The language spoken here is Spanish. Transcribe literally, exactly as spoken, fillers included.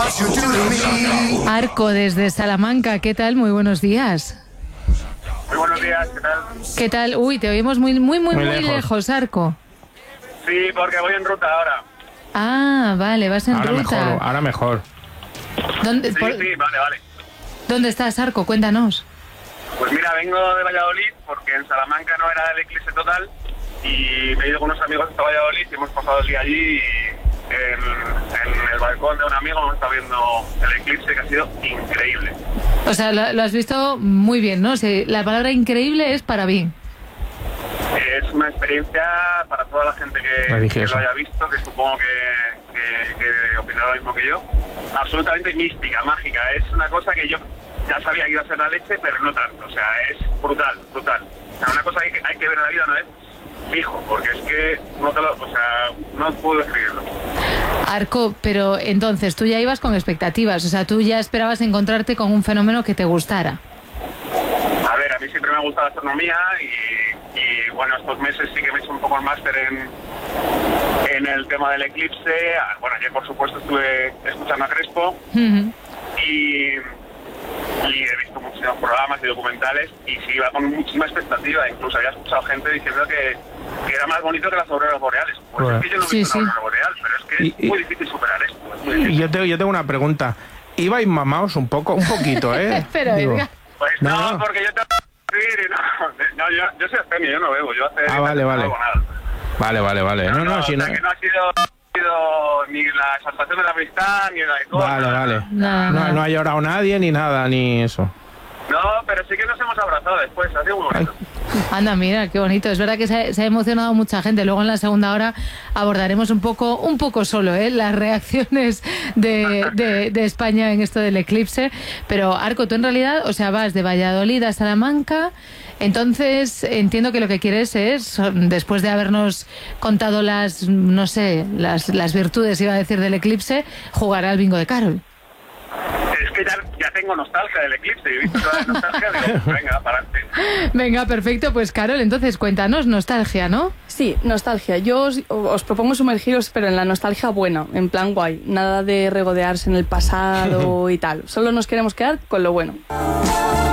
Arco desde Salamanca, ¿qué tal? Muy buenos días. Muy buenos días, ¿qué tal? ¿Qué tal? Uy, te oímos muy, muy, muy, muy, Muy lejos. lejos. Arco. Sí, porque voy en ruta ahora. Ah, vale, vas en Ahora ruta. mejor, ahora mejor. ¿Dónde, Sí, por- sí, vale, vale. ¿Dónde estás, Arco? Cuéntanos. Pues mira, vengo de Valladolid porque en Salamanca no era el eclipse total y me he ido con unos amigos hasta Valladolid y hemos pasado el día allí y en, en el balcón de un amigo hemos estado viendo el eclipse que ha sido increíble. O sea, lo, lo has visto muy bien, ¿no? Sí, la palabra increíble es para bien. Es una experiencia para toda la gente que, que Religiosa. lo haya visto, que supongo que, que, que opinará lo mismo que yo. Absolutamente mística, mágica. Es una cosa que yo ya sabía que iba a ser la leche, pero no tanto. O sea, es brutal, brutal. O sea, una cosa que hay que ver en la vida no es fijo, porque es que no te lo, o sea, no puedo describirlo. Arco, pero entonces tú ya ibas con expectativas, o sea, tú ya esperabas encontrarte con un fenómeno que te gustara. A ver, a mí siempre me ha gustado la astronomía y, y bueno, estos meses sí que me he hecho un poco el máster en, en el tema del eclipse. Bueno, ayer por supuesto estuve escuchando a Crespo Ujú. y, y he visto muchísimos programas y documentales y sí iba con muchísima expectativa. Incluso había escuchado gente diciendo que, que era más bonito que las auroras boreales. Pues Bueno. es que yo no he Sí, visto sí. una aurora boreal, pero es que es Y- y- muy difícil superar esto. Es muy Y difícil. yo, te, yo tengo una pregunta. ¿Ibais mamaos un poco? Un poquito, ¿eh? Espera, Digo. Edgar. Pues No, no, no. porque yo tengo que ir y no, no yo, yo soy abstemio, yo no bebo, yo hace Ah, vale, no vale. hago nada. Vale, vale, vale. No, no, o si sea, no... que no ha sido, ha sido ni la exaltación de la amistad, ni la de cosas. Vale, vale. Nada, No, nada. no ha llorado nadie ni nada, ni eso. No, pero sí que nos hemos abrazado después, ha sido muy bonito. Anda, mira, qué bonito. Es verdad que se ha, se ha emocionado mucha gente. Luego en la segunda hora abordaremos un poco, un poco solo, ¿eh? las reacciones de, de, de España en esto del eclipse. Pero, Arco, tú en realidad, o sea, vas de Valladolid a Salamanca. Entonces, entiendo que lo que quieres es, después de habernos contado las, no sé, las, las virtudes, iba a decir, del eclipse, jugar al bingo de Carol. Es que ya, ya tengo nostalgia del eclipse, y he visto toda la nostalgia, digo, pues venga, para adelante. Venga, perfecto. Pues, Carol, entonces cuéntanos, nostalgia, ¿no? Sí, nostalgia. Yo os, os propongo sumergiros, pero en la nostalgia buena, en plan guay. Nada de regodearse en el pasado y tal. Solo nos queremos quedar con lo bueno.